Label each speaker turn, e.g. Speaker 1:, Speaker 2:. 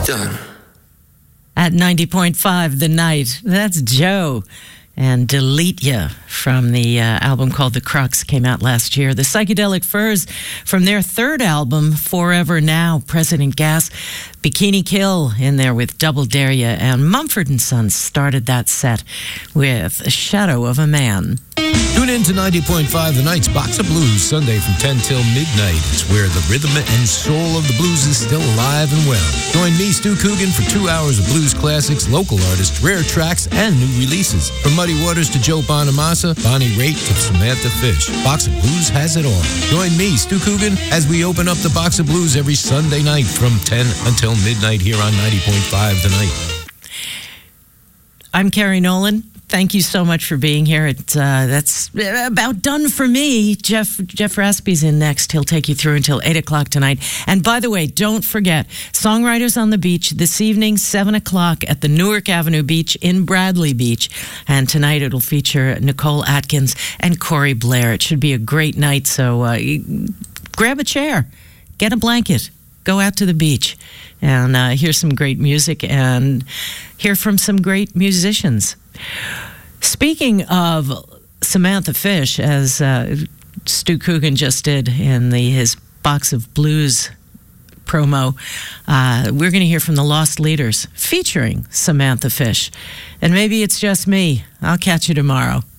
Speaker 1: Done.
Speaker 2: At 90.5 The Night, that's Joe and Delete Ya from the album called The Crux, came out last year. The Psychedelic Furs from their third album, Forever Now, President Gas, Bikini Kill in there with Double Dare Ya, and Mumford & Sons started that set with Shadow of a Man.
Speaker 3: Tune in to 90.5 The Night's Box of Blues, Sunday from 10 till midnight. It's where the rhythm and soul of the blues is still alive and well. Join me, Stu Coogan, for 2 hours of blues classics, local artists, rare tracks, and new releases. From Muddy Waters to Joe Bonamassa, Bonnie Raitt to Samantha Fish, Box of Blues has it all. Join me, Stu Coogan, as we open up the Box of Blues every Sunday night from 10 until midnight here on 90.5 The Night.
Speaker 2: I'm Carrie Nolan. Thank you so much for being here. That's about done for me. Jeff Raspy's in next. He'll take you through until 8 o'clock tonight. And by the way, don't forget, Songwriters on the Beach this evening, 7 o'clock at the Newark Avenue Beach in Bradley Beach. And tonight it'll feature Nicole Atkins and Corey Blair. It should be a great night, so grab a chair, get a blanket, go out to the beach, and hear some great music and hear from some great musicians. Speaking of Samantha Fish, as Stu Coogan just did in his Box of Blues promo, we're going to hear from the Lost Leaders featuring Samantha Fish. And maybe it's just me. I'll catch you tomorrow.